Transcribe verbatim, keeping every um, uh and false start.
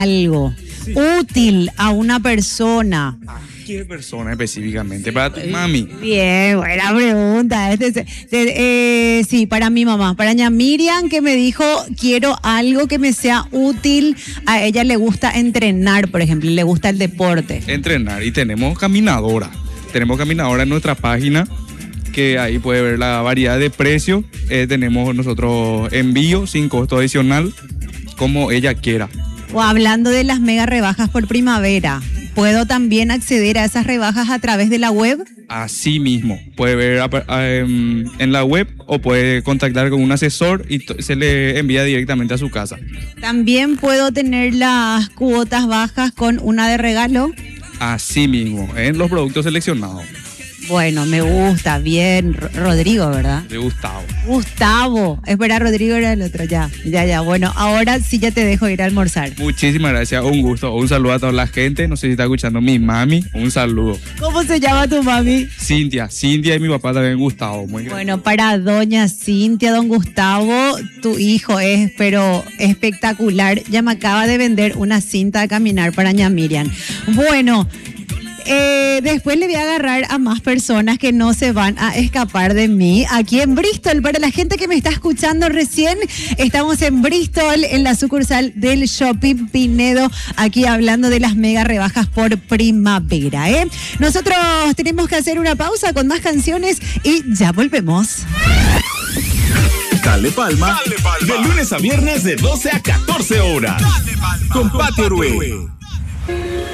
algo Sí. útil a una persona. ¿A qué persona específicamente? Para tu mami. Bien, buena pregunta. Este, es- de- eh, sí, para mi mamá, para ña Miriam, que me dijo, quiero algo que me sea útil. A ella le gusta entrenar, por ejemplo, le gusta el deporte. Entrenar. Y tenemos caminadora. Tenemos caminadora en nuestra página, que ahí puede ver la variedad de precios. Eh, tenemos nosotros envío sin costo adicional, como ella quiera. O hablando de las mega rebajas por primavera, ¿puedo también acceder a esas rebajas a través de la web? Así mismo, puede ver apa- em, en la web o puede contactar con un asesor y to- se le envía directamente a su casa. También puedo tener las cuotas bajas con una de regalo. Así mismo, en los productos seleccionados Bueno, me gusta, bien. Ro- Rodrigo, ¿verdad? de Gustavo. Gustavo. Espera, Rodrigo era el otro, ya, ya, ya. Bueno, ahora sí ya te dejo ir a almorzar. Muchísimas gracias, un gusto. Un saludo a toda la gente. No sé si está escuchando mi mami. Un saludo. ¿Cómo se llama tu mami? Cintia, Cintia y mi papá también Gustavo. Muy gracias. Bueno, para doña Cintia, don Gustavo, tu hijo es, pero espectacular. Ya me acaba de vender una cinta a caminar para ña Miriam. Bueno, eh, después le voy a agarrar a más personas que no se van a escapar de mí. Aquí en Bristol, para la gente que me está escuchando recién, estamos en Bristol, en la sucursal del Shopping Pinedo, aquí hablando de las mega rebajas por primavera, ¿eh? Nosotros tenemos que hacer una pausa con más canciones y ya volvemos. Dale Palma, Dale Palma. de lunes a viernes de doce a catorce horas. Dale, Palma. Con Pati Orue.